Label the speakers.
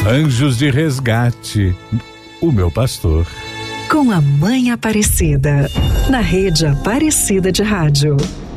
Speaker 1: Anjos de Resgate, o meu pastor.
Speaker 2: Com a Mãe Aparecida, na Rede Aparecida de Rádio.